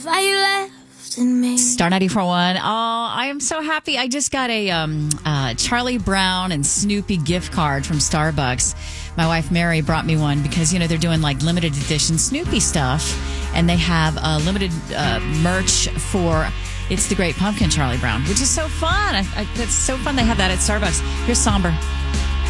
Why you left in me? Star 94.1. Oh, I am so happy. I just got a Charlie Brown and Snoopy gift card from Starbucks. My wife Mary brought me one because, they're doing like limited edition Snoopy stuff. And they have limited merch for It's the Great Pumpkin Charlie Brown, which is so fun. It's so fun they have that at Starbucks. Here's Somber.